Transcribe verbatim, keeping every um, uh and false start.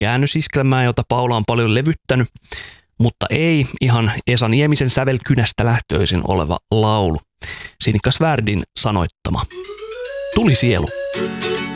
käännösiskelmää, jota Paula on paljon levyttänyt, mutta ei ihan Esa Niemisen sävelkynästä lähtöisin oleva laulu. Sinikka Svärdin sanoittama. Tuli sielu.